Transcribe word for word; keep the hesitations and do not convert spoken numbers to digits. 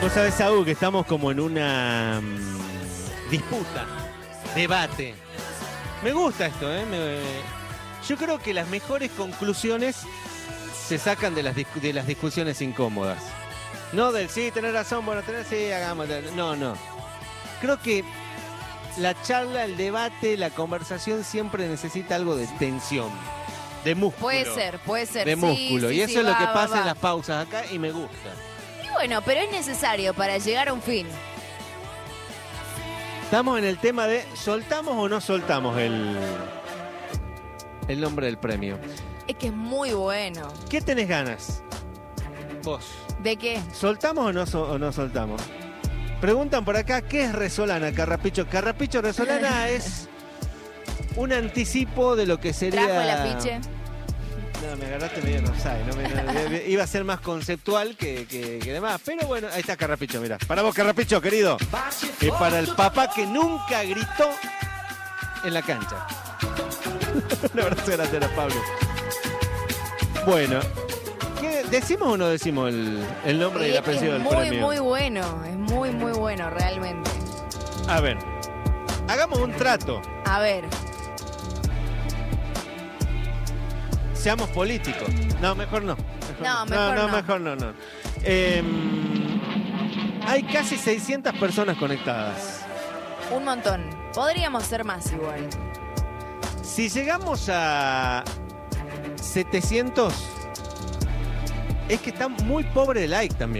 Vos sabés, Saúl, que estamos como en una um, disputa, debate. Me gusta esto, ¿eh? Me, yo creo que las mejores conclusiones se sacan de las, de las discusiones incómodas. No del sí, tenés razón, bueno, tenés, sí, hagamos. No, no. Creo que la charla, el debate, la conversación siempre necesita algo de tensión, de músculo. Puede ser, puede ser. De sí, músculo. Sí, y eso sí, es va, lo que va, pasa va. en las pausas acá y me gusta. Y bueno, pero es necesario para llegar a un fin. Estamos en el tema de ¿soltamos o no soltamos el, el nombre del premio? Es que es muy bueno. ¿Qué tenés ganas? Vos. ¿De qué? ¿Soltamos o no, so- o no soltamos? Preguntan por acá, ¿qué es Resolana, Carrapicho? Carrapicho Resolana es un anticipo de lo que sería... ¿Trajo el afiche? No, me agarraste medio no sabe, no, me- no, iba a ser más conceptual que, que, que demás. Pero bueno, ahí está Carrapicho, mirá. Para vos, Carrapicho, querido. Y para el papá que nunca gritó en la cancha. Un abrazo grande a Pablo. Bueno, ¿qué, ¿decimos o no decimos el, el nombre y el apellido del es muy, premio? muy bueno. Es muy, muy bueno, realmente. A ver, hagamos un trato. A ver. Seamos políticos. No, mejor no. Mejor No, mejor no, no. mejor no, no. Eh, hay casi seiscientas personas conectadas. Un montón. Podríamos ser más igual. Si llegamos a setecientos, es que está muy pobre de like también.